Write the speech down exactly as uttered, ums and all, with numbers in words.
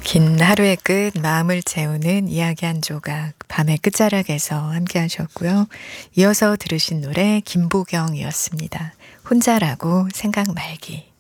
긴 하루의 끝, 마음을 채우는 이야기 한 조각, 밤의 끝자락에서 함께 하셨고요. 이어서 들으신 노래 김보경이었습니다. 혼자라고 생각 말기.